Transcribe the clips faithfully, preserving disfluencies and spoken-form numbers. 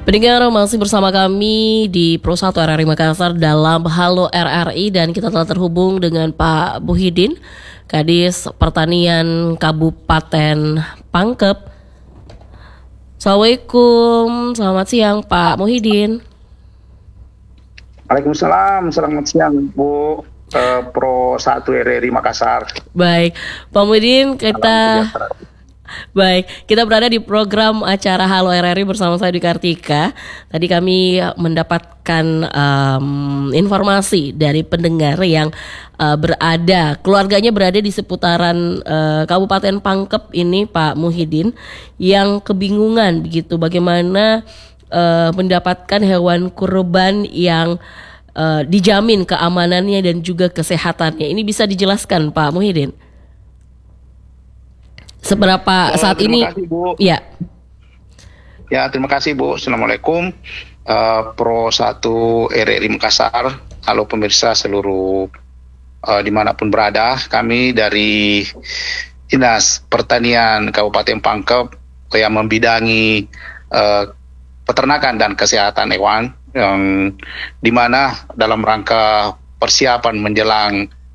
Pendengar masih bersama kami di Pro satu R R I Makassar dalam Halo R R I, dan kita telah terhubung dengan Pak Muhyiddin, Kadis Pertanian Kabupaten Pangkep. Assalamualaikum, selamat siang Pak Muhyiddin. Waalaikumsalam, selamat siang Bu uh, Pro satu R R I Makassar. Baik, Pak Muhyiddin, kita Baik, kita berada di program acara Halo R R I bersama saya Dwi Kartika. Tadi kami mendapatkan um, informasi dari pendengar yang uh, berada, keluarganya berada di seputaran uh, Kabupaten Pangkep ini, Pak Muhyiddin, yang kebingungan begitu bagaimana uh, mendapatkan hewan kurban yang uh, dijamin keamanannya dan juga kesehatannya. Ini bisa dijelaskan Pak Muhyiddin? Seberapa oh, saat terima ini? Kasih, Bu. Ya. Ya, terima kasih Bu. Assalamualaikum. Uh, Pro satu R R I Makassar. Halo pemirsa seluruh uh, dimanapun berada. Kami dari Dinas Pertanian Kabupaten Pangkep yang membidangi uh, peternakan dan kesehatan hewan, yang dimana dalam rangka persiapan menjelang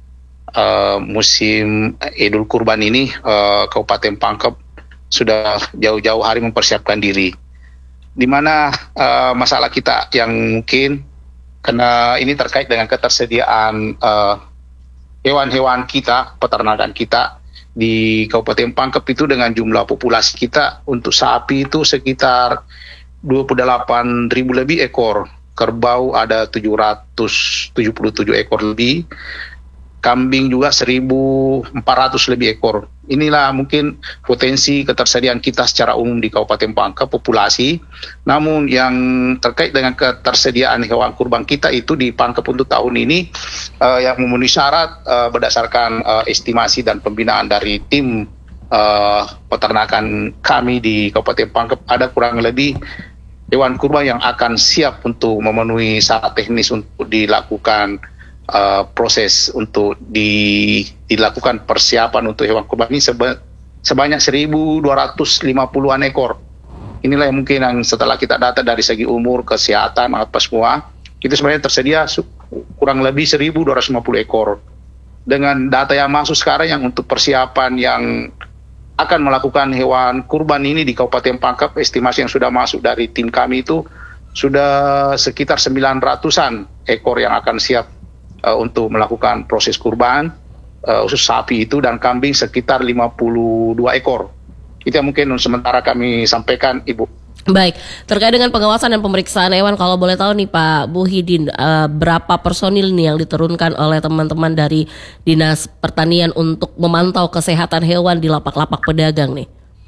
Uh, musim Idul Kurban ini, uh, Kabupaten Pangkep sudah jauh-jauh hari mempersiapkan diri. Di mana uh, masalah kita yang mungkin karena ini terkait dengan ketersediaan uh, hewan-hewan kita, peternakan kita di Kabupaten Pangkep itu dengan jumlah populasi kita untuk sapi itu sekitar dua puluh delapan ribu lebih ekor, kerbau ada tujuh ratus tujuh puluh tujuh ekor lebih, kambing juga seribu empat ratus lebih ekor. Inilah mungkin potensi ketersediaan kita secara umum di Kabupaten Pangkep populasi. Namun yang terkait dengan ketersediaan hewan kurban kita itu di Pangkep untuk tahun ini uh, yang memenuhi syarat uh, berdasarkan uh, estimasi dan pembinaan dari tim uh, peternakan kami di Kabupaten Pangkep, ada kurang lebih hewan kurban yang akan siap untuk memenuhi syarat teknis untuk dilakukan Uh, proses untuk di, dilakukan persiapan untuk hewan kurban ini seba, sebanyak seribu dua ratus lima puluhan ekor. Inilah yang mungkin yang setelah kita data dari segi umur, kesehatan, apa semua, itu sebenarnya tersedia kurang lebih seribu dua ratus lima puluh ekor. Dengan data yang masuk sekarang yang untuk persiapan yang akan melakukan hewan kurban ini di Kabupaten Pangkep, estimasi yang sudah masuk dari tim kami itu sudah sekitar sembilan ratusan ekor yang akan siap Uh, untuk melakukan proses kurban, uh, khusus sapi itu, dan kambing sekitar lima puluh dua ekor. Itu yang mungkin sementara kami sampaikan, Ibu. Baik, terkait dengan pengawasan dan pemeriksaan hewan, kalau boleh tahu nih Pak Muhyiddin, uh, berapa personil nih yang diturunkan oleh teman-teman dari Dinas Pertanian untuk memantau kesehatan hewan di lapak-lapak pedagang nih?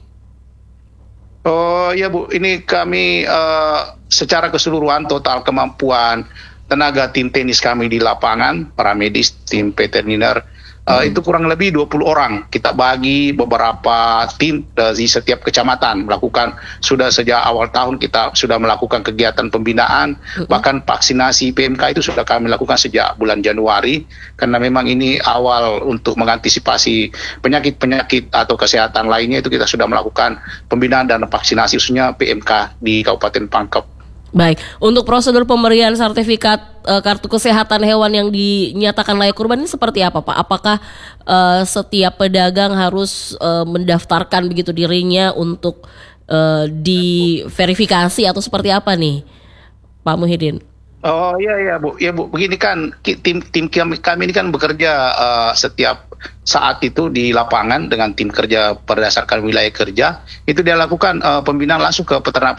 Oh ya Bu, ini kami uh, secara keseluruhan total kemampuan tenaga tim teknis kami di lapangan, para medis, tim veteriner, uh, hmm. itu kurang lebih dua puluh orang. Kita bagi beberapa tim di setiap kecamatan, melakukan sudah sejak awal tahun kita sudah melakukan kegiatan pembinaan, hmm. bahkan vaksinasi P M K itu sudah kami lakukan sejak bulan Januari, karena memang ini awal untuk mengantisipasi penyakit-penyakit atau kesehatan lainnya, itu kita sudah melakukan pembinaan dan vaksinasi khususnya P M K di Kabupaten Pangkep. Baik, untuk prosedur pemberian sertifikat uh, kartu kesehatan hewan yang dinyatakan layak kurban ini seperti apa Pak? Apakah uh, setiap pedagang harus uh, mendaftarkan begitu dirinya untuk uh, diverifikasi atau seperti apa nih Pak Muhyiddin? Oh iya iya Bu, ya Bu, begini kan tim tim kami, kami ini kan bekerja uh, setiap saat itu di lapangan dengan tim kerja berdasarkan wilayah kerja, itu dia lakukan uh, pembinaan langsung ke peternak